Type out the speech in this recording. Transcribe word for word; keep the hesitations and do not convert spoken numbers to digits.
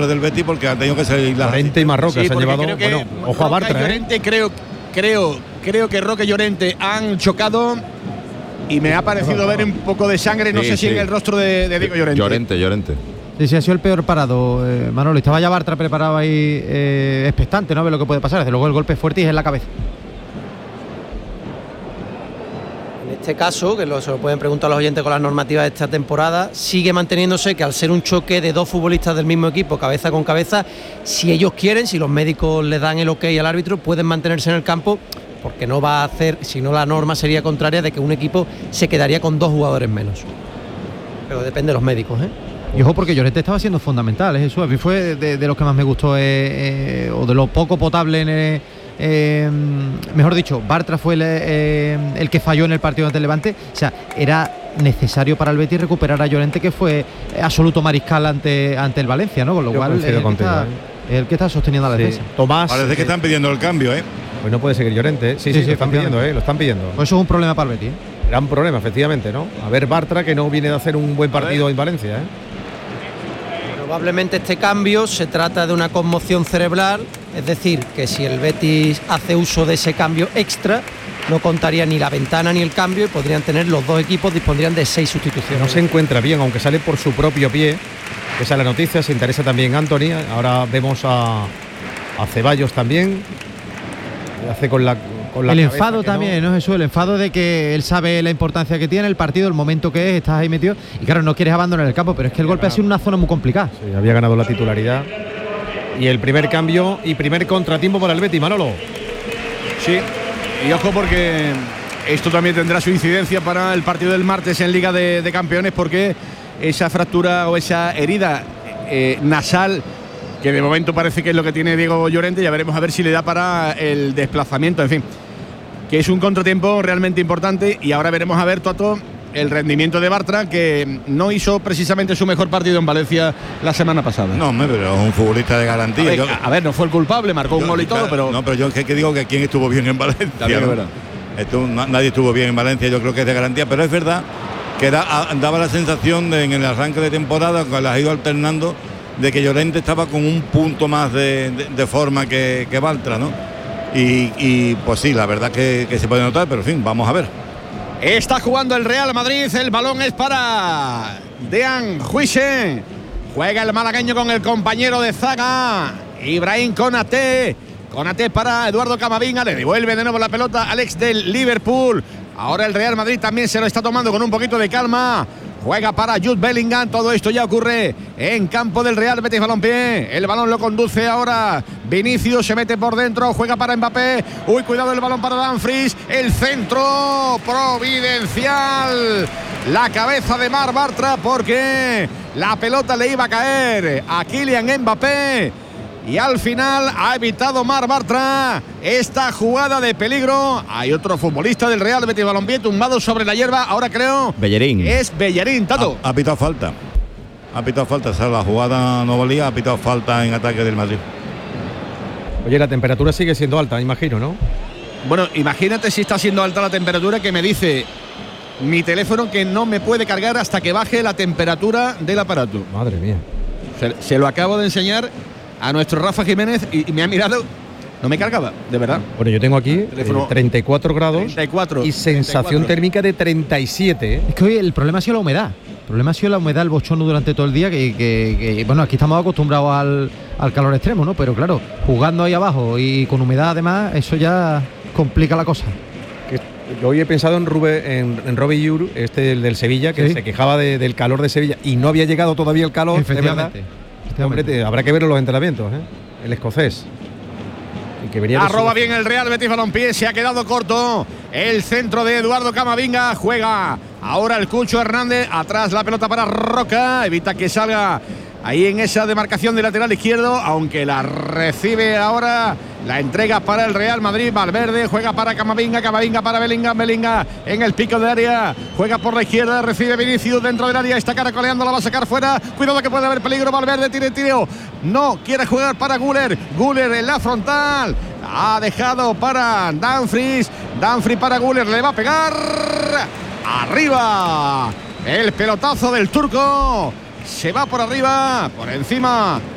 jugadores del Betis porque han tenido que salir la Llorente y Marroca Sí, se han porque llevado. creo que Bueno, ojo a Roca y Bartra, ¿eh? Llorente, creo, creo, creo que Roca y Llorente han chocado y me ha parecido ver un poco de sangre, no Sí, sé si sí. en el rostro de, de Diego Llorente. Llorente, Llorente. Sí, sí, ha sido el peor parado, eh, Manolo. Estaba ya Bartra preparado ahí, eh, expectante, ¿no? A ver lo que puede pasar. Desde luego el golpe es fuerte y es en la cabeza. En este caso, que lo, se lo pueden preguntar los oyentes con las normativas de esta temporada, sigue manteniéndose que al ser un choque de dos futbolistas del mismo equipo, cabeza con cabeza, si ellos quieren, si los médicos le dan el ok al árbitro, pueden mantenerse en el campo, porque no va a hacer, si no la norma sería contraria de que un equipo se quedaría con dos jugadores menos. Pero depende de los médicos, ¿eh? Y ojo, porque Llorente estaba siendo fundamental, ¿eh, Jesús? A mí fue de, de los que más me gustó, eh, eh, o de lo poco potable en el, eh, mejor dicho, Bartra fue el, eh, el que falló en el partido ante el Levante. O sea, era necesario para el Betis recuperar a Llorente, que fue absoluto mariscal ante, ante el Valencia, ¿no? Con lo Yo cual, coincido el que, contigo, está, ¿eh? el que está sosteniendo a la Sí. defensa. Tomás. Parece que eh, están pidiendo el cambio, ¿eh? Pues no puede seguir Llorente, ¿eh? Sí, sí, Sí, sí, sí, lo están pidiendo, ¿eh? Lo están pidiendo. Pues eso es un problema para el Betis, ¿eh? Gran problema, efectivamente, ¿no? A ver, Bartra, que no viene de hacer un buen partido en Valencia, ¿eh? Probablemente este cambio se trata de una conmoción cerebral, es decir, que si el Betis hace uso de ese cambio extra, no contaría ni la ventana ni el cambio y podrían tener los dos equipos, dispondrían de seis sustituciones. No se encuentra bien, aunque sale por su propio pie. Esa es la noticia, se interesa también Anthony. Ahora vemos a, a Ceballos también. Hace con la, con la el cabeza enfado que también, ¿no, Jesús? El enfado de que él sabe la importancia que tiene el partido, el momento que es, estás ahí metido y claro, no quieres abandonar el campo, pero es que el golpe ha sido en una zona muy complicada. Sí, había ganado la titularidad. Y el primer cambio y primer contratiempo para el Betis, Manolo. Sí, y ojo porque esto también tendrá su incidencia para el partido del martes en Liga de, de Campeones, porque esa fractura o esa herida eh, nasal, que de momento parece que es lo que tiene Diego Llorente, ya veremos a ver si le da para el desplazamiento, en fin, que es un contratiempo realmente importante. Y ahora veremos a ver, Toto, el rendimiento de Bartra, que no hizo precisamente su mejor partido en Valencia la semana pasada. No, hombre, pero es un futbolista de garantía. A ver, Yo- a ver, no fue el culpable, marcó un yo- gol y todo, claro, pero No, pero yo es que digo que quién estuvo bien en Valencia. También es ¿no? verdad. Estuvo- na- nadie estuvo bien en Valencia, yo creo que es de garantía, pero es verdad que da- a- daba la sensación de, en el arranque de temporada, que las ha ido alternando, de que Llorente estaba con un punto más de, de- de forma que, que Bartra, ¿no? Y, y, pues sí, la verdad que, que se puede notar, pero en fin, vamos a ver. está jugando el Real Madrid, el balón es para Dean Huijsen. Juega el malagueño con el compañero de zaga, Ibrahim Konaté. Konaté para Eduardo Camavinga, le devuelve de nuevo la pelota al ex del Liverpool. Ahora el Real Madrid también se lo está tomando con un poquito de calma. Juega para Jude Bellingham, todo esto ya ocurre en campo del Real Betis Balompié. El balón lo conduce ahora Vinicius, se mete por dentro, juega para Mbappé. Uy, cuidado el balón para Dumfries, el centro providencial. La cabeza de Marc Bartra, porque la pelota le iba a caer a Kylian Mbappé. Y al final ha evitado Marc Bartra esta jugada de peligro. Hay otro futbolista del Real Betis Balompié tumbado sobre la hierba. Ahora creo Bellerín. es Bellerín, Tato. Ha, ha pitado falta. Ha pitado falta. O sea, la jugada no valía, ha pitado falta en ataque del Madrid. Oye, la temperatura sigue siendo alta, imagino, ¿no? Bueno, imagínate si está siendo alta la temperatura, que me dice mi teléfono que no me puede cargar hasta que baje la temperatura del aparato. Madre mía. Se, se lo acabo de enseñar a nuestro Rafa Jiménez y, y me ha mirado. No me cargaba, de verdad. Bueno, yo tengo aquí eh, Teléfono treinta y cuatro grados treinta y cuatro, y sensación treinta y cuatro. térmica de treinta y siete. ¿eh? Es que hoy el problema ha sido la humedad. El problema ha sido la humedad, el bochorno durante todo el día, que, que- que, bueno, aquí estamos acostumbrados al, al calor extremo, ¿no? Pero claro, jugando ahí abajo y con humedad además, eso ya complica la cosa. Que yo hoy he pensado en Rube, en, en Robbie Yur, este el del Sevilla, que Sí. se quejaba de- del calor de Sevilla y no había llegado todavía el calor, de verdad. Efectivamente. Hombre, te- habrá que ver los entrenamientos, ¿eh? El escocés. Y que venía de Arroba su- bien el Real Betis Balompié, se ha quedado corto el centro de Eduardo Camavinga, juega ahora el Cucho Hernández, atrás la pelota para Roca, evita que salga ahí en esa demarcación de lateral izquierdo, aunque la recibe ahora, la entrega para el Real Madrid. Valverde juega para Camavinga, Camavinga para Bellingham, Bellingham en el pico de área, juega por la izquierda, recibe Vinicius dentro del área, está caracoleando, la va a sacar fuera, cuidado que puede haber peligro. Valverde tire, tiro, no quiere jugar para Güler, Güler en la frontal, ha dejado para Dumfries, Dumfries para Güler, le va a pegar arriba, el pelotazo del turco. Se va por arriba, por encima